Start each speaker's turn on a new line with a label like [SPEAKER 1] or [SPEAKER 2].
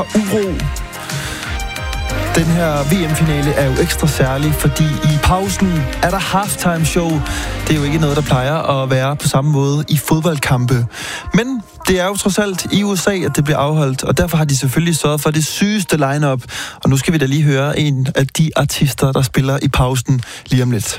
[SPEAKER 1] uro. Den her VM-finale er jo ekstra særlig, fordi i pausen er der halftime show. Det er jo ikke noget, der plejer at være på samme måde i fodboldkampe. Men det er jo trods alt i USA, at det bliver afholdt, og derfor har de selvfølgelig sørget for det sygeste line-up. Og nu skal vi da lige høre en af de artister, der spiller i pausen lige om lidt.